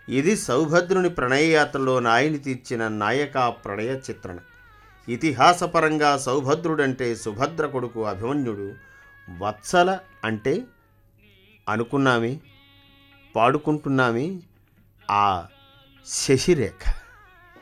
ఇది సౌభద్రుని ప్రణయయాత్రలో నాయని తీర్చిన నాయకా ప్రణయ చిత్రణ. ఇతిహాసపరంగా సౌభద్రుడంటే సుభద్ర కొడుకు అభిమన్యుడు, వత్సల అంటే అనుకున్నామే, పాడుకుంటున్నామే ఆ శశిరేఖ.